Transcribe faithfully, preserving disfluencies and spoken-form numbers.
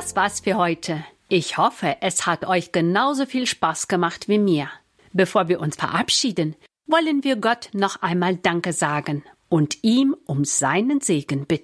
Das war's für heute. Ich hoffe, es hat euch genauso viel Spaß gemacht wie mir. Bevor wir uns verabschieden, wollen wir Gott noch einmal Danke sagen und ihm um seinen Segen bitten.